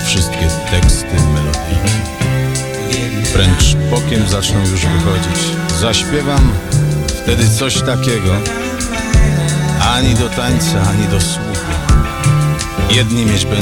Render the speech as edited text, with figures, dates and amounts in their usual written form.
wszystkie teksty, melodiki. Wręcz bokiem zaczną już wychodzić. Zaśpiewam wtedy coś takiego, ani do tańca, ani do słuchu. Jedni mieć będą